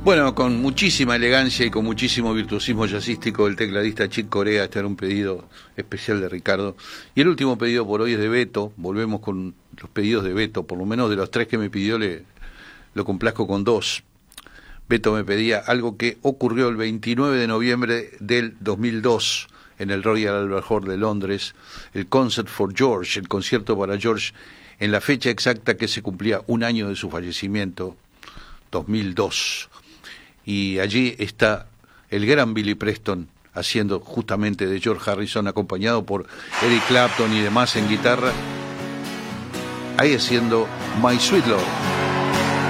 Bueno, con muchísima elegancia y con muchísimo virtuosismo jazzístico, el tecladista Chick Corea. Este era un pedido especial de Ricardo. Y el último pedido por hoy es de Beto. Volvemos con los pedidos de Beto. Por lo menos de los 3 que me pidió, lo complazco con 2. Beto me pedía algo que ocurrió el 29 de noviembre del 2002 en el Royal Albert Hall de Londres, el Concert for George, el concierto para George, en la fecha exacta que se cumplía un año de su fallecimiento, 2002. Y allí está el gran Billy Preston haciendo justamente de George Harrison, acompañado por Eric Clapton y demás en guitarra, ahí haciendo My Sweet Lord.